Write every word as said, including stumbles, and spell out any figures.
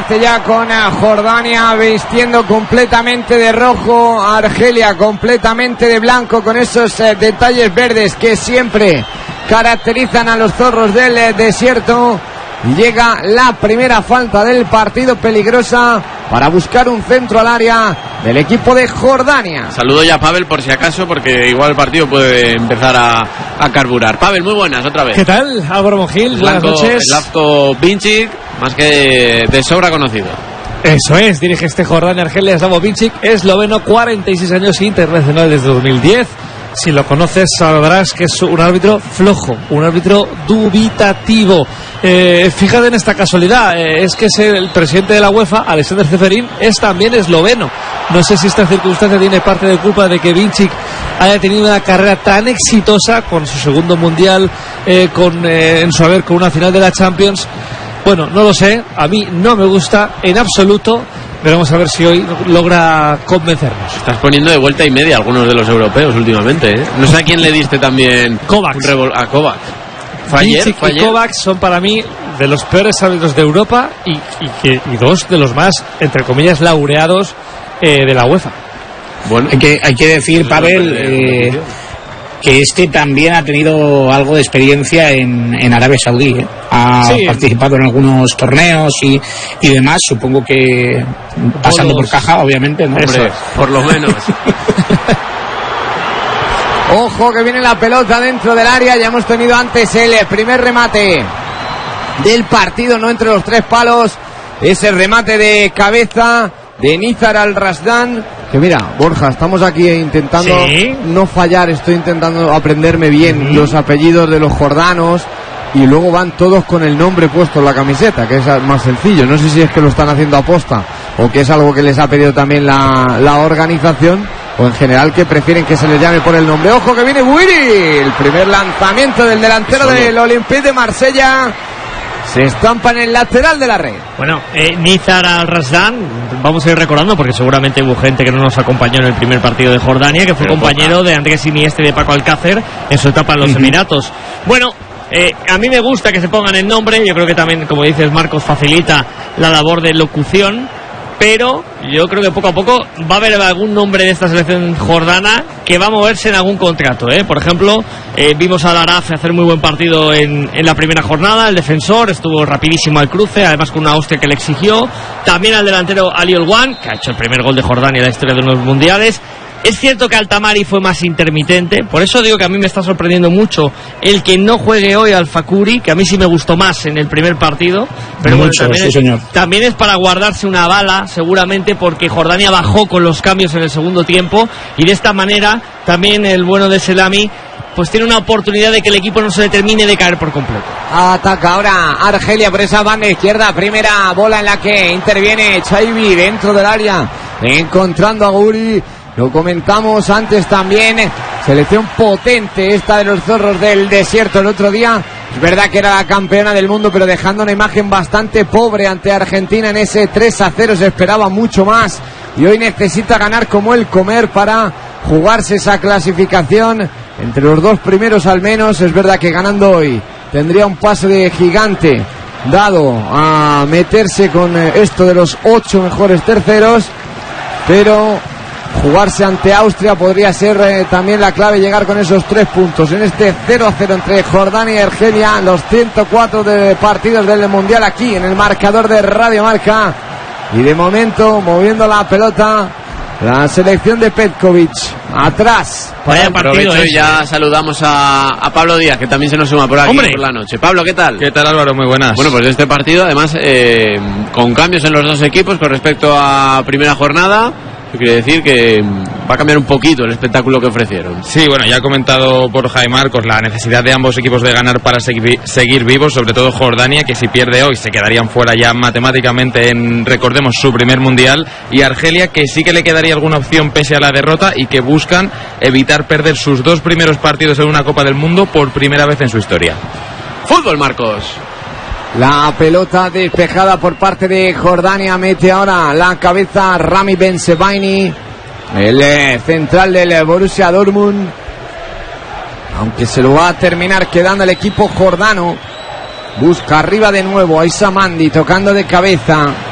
remate ya con Jordania vistiendo completamente de rojo, Argelia completamente de blanco, con esos eh, detalles verdes que siempre caracterizan a los zorros del eh, desierto. Llega la primera falta del partido, peligrosa para buscar un centro al área del equipo de Jordania. Saludo ya a Pavel por si acaso, porque igual el partido puede empezar a, a carburar. Pavel, muy buenas otra vez. ¿Qué tal? Álvaro Mongil, buenas noches. Zlatko Bincic, más que de sobra conocido. Eso es, dirige este Jordania-Argelia, Zlatko Bincic, esloveno, cuarenta y seis años, internacional desde dos mil diez. Si lo conoces sabrás que es un árbitro flojo, un árbitro dubitativo. Eh, fíjate en esta casualidad, eh, es que es el presidente de la UEFA, Alexander Ceferin, es también esloveno. No sé si esta circunstancia tiene parte de culpa de que Bincic haya tenido una carrera tan exitosa con su segundo mundial, eh, con eh, en su haber con una final de la Champions. Bueno, no lo sé, a mí no me gusta en absoluto. Pero vamos a ver si hoy logra convencernos. Estás poniendo de vuelta y media a algunos de los europeos últimamente, ¿eh? No sé a quién le diste también. Kovacs. Revol- a Kovacs. ¿Fue ayer? Bincic ¿Fue y ayer? Kovacs son para mí de los peores árbitros de Europa y, y, que, y dos de los más, entre comillas, laureados eh, de la UEFA. Bueno, hay que, hay que decir, Pavel, eh, que este también ha tenido algo de experiencia en, en Arabia Saudí, ¿eh? Ha sí. participado en algunos torneos y, y demás, supongo que pasando por caja, obviamente, ¿no? Hombre, por lo menos. Ojo que viene la pelota dentro del área, ya hemos tenido antes el primer remate del partido, no entre los tres palos, ese remate de cabeza de Nizar Al-Rasdan, que mira, Borja, estamos aquí intentando ¿Sí? no fallar, estoy intentando aprenderme bien ¿Sí? los apellidos de los jordanos y luego van todos con el nombre puesto en la camiseta, que es más sencillo. No sé si es que lo están haciendo a posta o que es algo que les ha pedido también la, la organización, o en general que prefieren que se les llame por el nombre. Ojo que viene Buiri, el primer lanzamiento del delantero Solo. del Olympique de Marsella. Se estampa en el lateral de la red. Bueno, eh, Nizar Al-Rasdan, vamos a ir recordando porque seguramente hubo gente que no nos acompañó en el primer partido de Jordania, que fue Pero compañero poca. de Andrés Iniesta y de Paco Alcácer en su etapa en los uh-huh. Emiratos. Bueno, eh, a mí me gusta que se pongan el nombre, yo creo que también, como dices Marcos, facilita la labor de locución, pero yo creo que poco a poco va a haber algún nombre de esta selección jordana que va a moverse en algún contrato, ¿eh? Por ejemplo, eh, vimos al Araf hacer muy buen partido en, en la primera jornada, el defensor estuvo rapidísimo al cruce, además con una Austria que le exigió, también al delantero Ali Olwan, que ha hecho el primer gol de Jordania en la historia de los mundiales. Es cierto que Altamari fue más intermitente, por eso digo que a mí me está sorprendiendo mucho el que no juegue hoy al Fakuri, que a mí sí me gustó más en el primer partido, pero mucho, bueno, también, sí, es, señor. también es para guardarse una bala, seguramente porque Jordania bajó con los cambios en el segundo tiempo y de esta manera también el bueno de Selami pues tiene una oportunidad de que el equipo no se le termine de caer por completo. Ataca ahora Argelia por esa banda izquierda, primera bola en la que interviene Chaibi dentro del área, encontrando a Guri. Lo comentamos antes también, selección potente esta de los zorros del desierto el otro día. Es verdad que era la campeona del mundo, pero dejando una imagen bastante pobre ante Argentina en ese tres a cero, se esperaba mucho más. Y hoy necesita ganar como el comer para jugarse esa clasificación entre los dos primeros al menos. Es verdad que ganando hoy tendría un paso de gigante dado a meterse con esto de los ocho mejores terceros, pero jugarse ante Austria podría ser eh, también la clave, llegar con esos tres puntos en este cero a cero entre Jordania y Argelia, los ciento cuatro de partidos del Mundial aquí en el marcador de Radio Marca. Y de momento moviendo la pelota la selección de Petkovic atrás. Vaya partido, y ya saludamos a, a Pablo Díaz, que también se nos suma por aquí ¡Hombre! por la noche. Pablo, ¿qué tal? ¿Qué tal, Álvaro? Muy buenas. Bueno, pues este partido además eh, con cambios en los dos equipos con respecto a primera jornada. Quiere decir que va a cambiar un poquito el espectáculo que ofrecieron. Sí, bueno, ya ha comentado Borja y Marcos la necesidad de ambos equipos de ganar para seguir, seguir vivos, sobre todo Jordania, que si pierde hoy se quedarían fuera ya matemáticamente en, recordemos, su primer mundial, y Argelia, que sí que le quedaría alguna opción pese a la derrota y que buscan evitar perder sus dos primeros partidos en una Copa del Mundo por primera vez en su historia. Fútbol, Marcos. La pelota despejada por parte de Jordania, mete ahora la cabeza Rami Bensebaini, el eh, central del Borussia Dortmund, aunque se lo va a terminar quedando el equipo jordano. Busca arriba de nuevo a Issa Mandi tocando de cabeza,